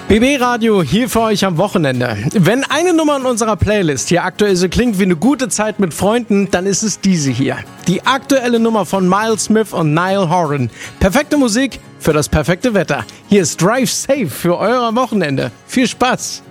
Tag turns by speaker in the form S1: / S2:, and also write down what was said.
S1: BB Radio hier für euch am Wochenende. Wenn eine Nummer in unserer Playlist hier aktuell so klingt wie eine gute Zeit mit Freunden, dann ist es diese hier. Die aktuelle Nummer von Miles Smith und Niall Horan. Perfekte Musik für das perfekte Wetter. Hier ist Drive Safe für euer Wochenende. Viel Spaß!